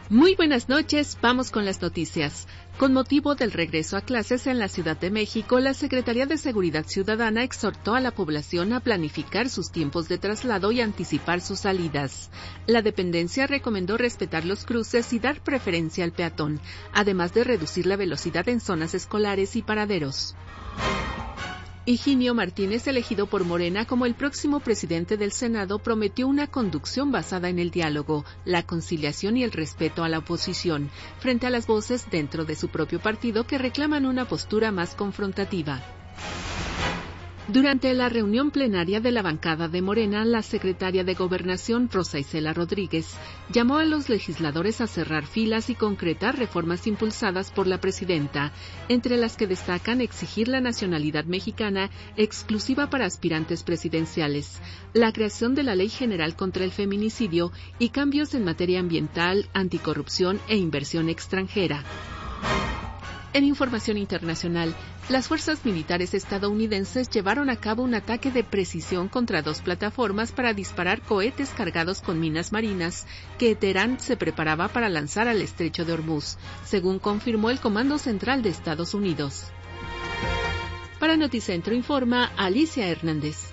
Muy buenas noches, vamos con las noticias. Con motivo del regreso a clases en la Ciudad de México, la Secretaría de Seguridad Ciudadana exhortó a la población a planificar sus tiempos de traslado y anticipar sus salidas. La dependencia recomendó respetar los cruces y dar preferencia al peatón, además de reducir la velocidad en zonas escolares y paraderos. Higinio Martínez, elegido por Morena como el próximo presidente del Senado, prometió una conducción basada en el diálogo, la conciliación y el respeto a la oposición, frente a las voces dentro de su propio partido que reclaman una postura más confrontativa. Durante la reunión plenaria de la bancada de Morena, la secretaria de Gobernación, Rosa Isela Rodríguez, llamó a los legisladores a cerrar filas y concretar reformas impulsadas por la presidenta, entre las que destacan exigir la nacionalidad mexicana exclusiva para aspirantes presidenciales, la creación de la Ley General contra el Feminicidio y cambios en materia ambiental, anticorrupción e inversión extranjera. En información internacional, las fuerzas militares estadounidenses llevaron a cabo un ataque de precisión contra 2 plataformas para disparar cohetes cargados con minas marinas que Teherán se preparaba para lanzar al estrecho de Hormuz, según confirmó el Comando Central de Estados Unidos. Para Noticentro informa Alicia Hernández.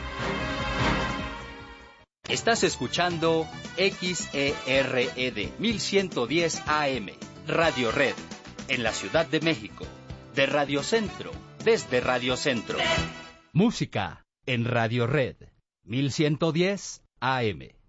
Estás escuchando XERED 1110 AM, Radio Red. En la Ciudad de México, de Radio Centro, desde Radio Centro. Música en Radio Red, 1110 AM.